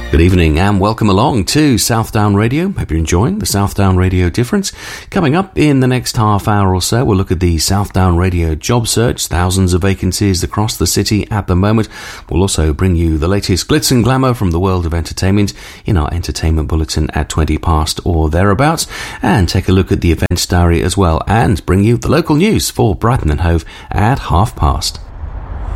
Good evening and welcome along to Southdown Radio. Hope you're enjoying the Southdown Radio Difference. Coming up in the next half hour or so, we'll look at the Southdown Radio job search. Thousands of vacancies across the city at the moment. We'll also bring you the latest glitz and glamour from the world of entertainment in our entertainment bulletin at 20 past or thereabouts, and take a look at the events diary as well, and bring you the local news for Brighton and Hove at half past.